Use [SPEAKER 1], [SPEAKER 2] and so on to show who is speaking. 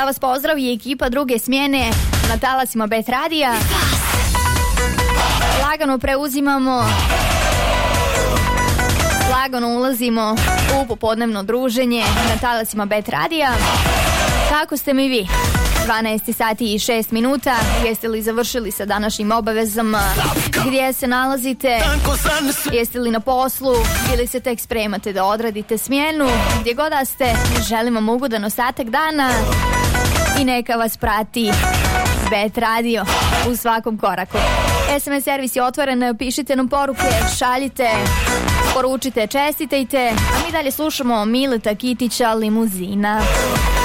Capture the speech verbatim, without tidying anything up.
[SPEAKER 1] Da vas pozdravi ekipa druge smjene na talasima Bet Radija. Lagano preuzimamo, lagano ulazimo u popodnevno druženje na talasima Bet Radija. Kako ste mi vi? dvanaest sati i šest minuta. Jeste li završili sa današnjim obavezama? Gdje se nalazite? Jeste li na poslu? Ili se tek spremate da odradite smjenu? Gdje god da ste, želim vam ugodan ostatak dana i neka vas prati Bet Radio u svakom koraku. es em es servis je otvoren, pišite nam poruke, šaljite, poručite, čestitajte, a mi dalje slušamo Mileta Kitića, Limuzina.